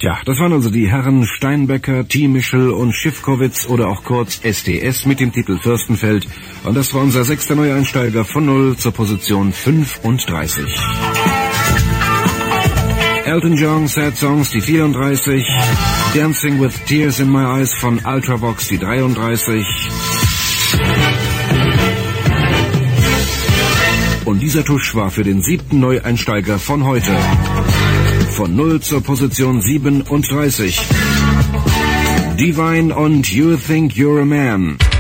Tja, das waren also die Herren Steinbecker, T. Mischel und Schiffkowitz oder auch kurz STS mit dem Titel Fürstenfeld. Und das war unser 6. Neueinsteiger von 0 zur Position 35. Elton John, Sad Songs, die 34. Dancing with Tears in My Eyes von Ultravox, die 33. Und dieser Tusch war für den 7. Neueinsteiger von heute. Von 0 zur Position 37. Divine und You Think You're a Man.